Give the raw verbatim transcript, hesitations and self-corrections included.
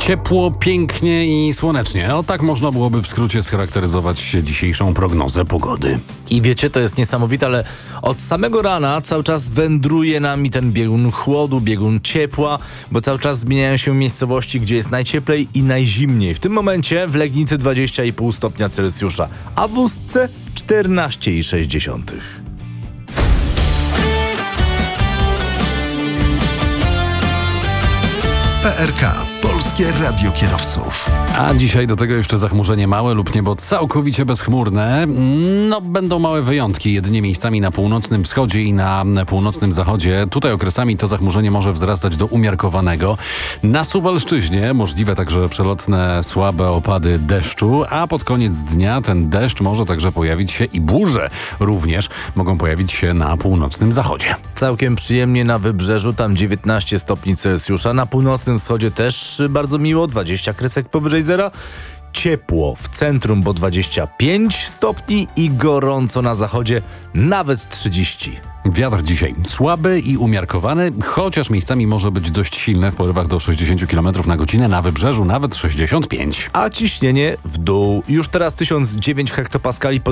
Ciepło, pięknie i słonecznie. O tak można byłoby w skrócie scharakteryzować dzisiejszą prognozę pogody. I wiecie, to jest niesamowite, ale od samego rana cały czas wędruje nami ten biegun chłodu, biegun ciepła, bo cały czas zmieniają się miejscowości, gdzie jest najcieplej i najzimniej. W tym momencie w Legnicy dwadzieścia i pół stopnia Celsjusza, a w Ustce czternaście i sześć dziesiątych. P R K. Polskie Radio Kierowców. A dzisiaj do tego jeszcze zachmurzenie małe lub niebo całkowicie bezchmurne. No, będą małe wyjątki, jedynie miejscami na północnym wschodzie i na północnym zachodzie. Tutaj okresami to zachmurzenie może wzrastać do umiarkowanego. Na Suwalszczyźnie możliwe także przelotne słabe opady deszczu, a pod koniec dnia ten deszcz może także pojawić się i burze również mogą pojawić się na północnym zachodzie. Całkiem przyjemnie na wybrzeżu, tam dziewiętnaście stopni Celsjusza, na północnym wschodzie też bardzo miło, dwadzieścia kresek powyżej zera. Ciepło w centrum, bo dwadzieścia pięć stopni i gorąco na zachodzie, nawet trzydzieści. Wiatr dzisiaj słaby i umiarkowany, chociaż miejscami może być dość silny w porywach do sześćdziesiąt kilometrów na godzinę, na wybrzeżu nawet sześćdziesiąt pięć. A ciśnienie w dół. Już teraz tysiąc dziewięć hektopaskali